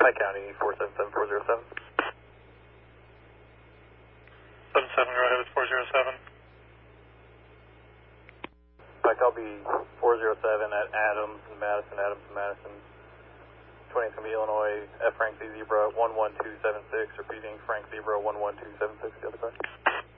Pike County 477407. 77, go ahead with 407. Pike, I'll be 407 at Adams and Madison. 20th from Illinois, F Frank Z Zebra 11276, repeating Frank Zebra 11276, the other car.